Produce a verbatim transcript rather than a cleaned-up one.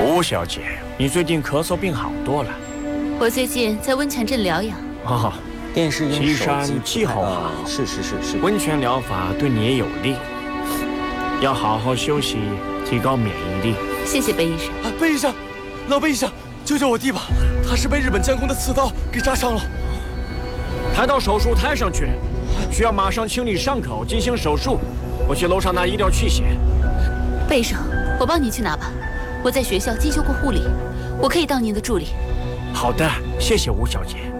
吴小姐，你最近咳嗽病好多了。 我最近在温泉镇疗养。 哦， 电视因岐手机山气候好， 是是是是， 温泉疗法对你也有利，要好好休息，提高免疫力。 谢谢贝医生。 啊，贝医生，老贝医生，救救我弟吧，他是被日本监控的刺刀给扎伤了。 抬到手术台上去，需要马上清理伤口，进行手术。我去楼上拿医疗器械。 贝医生，我帮你去拿吧。我在学校进修过护理，我可以当您的助理。 好的，谢谢吴小姐。